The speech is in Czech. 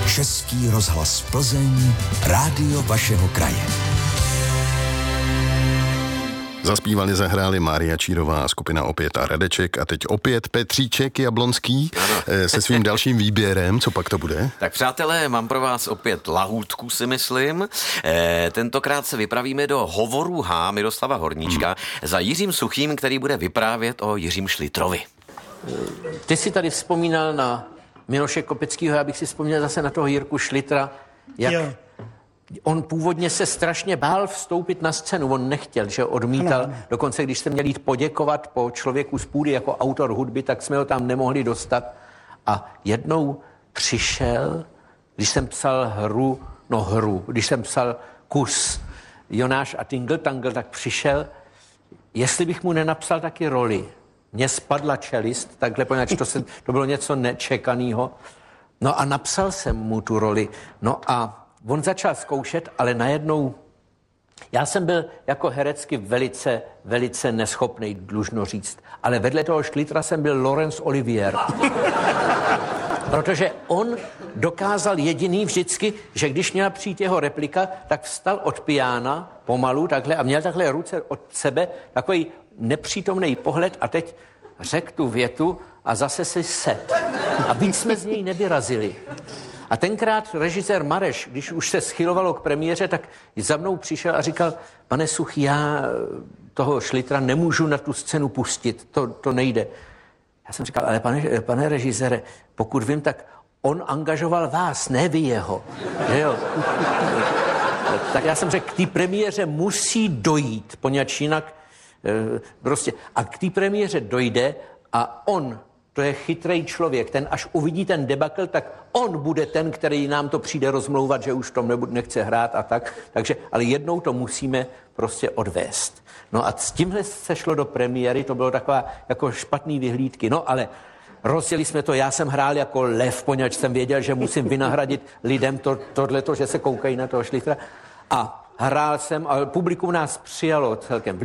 Český rozhlas Plzeň, rádio vašeho kraje. Zaspívali, zahráli Mária Čírová, skupina Opět a Radeček a teď opět Petříček Jablonský se svým dalším výběrem. Co pak to bude? Tak přátelé, mám pro vás opět lahůdku, si myslím. Tentokrát se vypravíme do Hovorů H Miroslava Horníčka za Jiřím Suchým, který bude vyprávět o Jiřím Šlitrovi. Ty jsi tady vzpomínal na Miloše Kopeckýho, já bych si vzpomněl zase na toho Jirku Šlitra, jak jo. On původně se strašně bál vstoupit na scénu, on nechtěl, že odmítal, ano. Dokonce když jsme měli jít poděkovat po Člověku z půdy jako autor hudby, tak jsme ho tam nemohli dostat. A jednou přišel, když jsem psal když jsem psal kus Jonáš a Tingle, tak přišel, jestli bych mu nenapsal taky roli. Mně spadla čelist, takhle, poněvadž to bylo něco nečekaného. No a napsal jsem mu tu roli. No a on začal zkoušet, ale najednou... Já jsem byl jako herecky velice, velice neschopný, dlužno říct. Ale vedle toho Šlitra jsem byl Laurence Olivier. Protože on dokázal jediný vždycky, že když měla přijít jeho replika, tak vstal od piána pomalu takhle a měl takhle ruce od sebe, takový nepřítomný pohled a teď řekl tu větu a zase si set. A víc jsme z něj nevyrazili. A tenkrát režisér Mareš, když už se schylovalo k premiéře, tak za mnou přišel a říkal, pane Suchý, já toho Šlitra nemůžu na tu scénu pustit, to nejde. Já jsem říkal, ale pane režisére, pokud vím, tak on angažoval vás, ne vy jeho. Že jo? Tak já jsem řekl, k té premiéře musí dojít, poněvadž jinak prostě. A k té premiéře dojde a on, to je chytrý člověk, ten až uvidí ten debakl, tak on bude ten, který nám to přijde rozmlouvat, že už tom nechce hrát a tak. Takže, ale jednou to musíme prostě odvést. No a s tímhle se šlo do premiéry, to bylo taková jako špatný vyhlídky. No ale rozjeli jsme to, já jsem hrál jako lev, poněvadž jsem věděl, že musím vynahradit lidem tohleto, že se koukají na toho Šlitra. A hrál jsem, ale publikum nás přijalo celkem.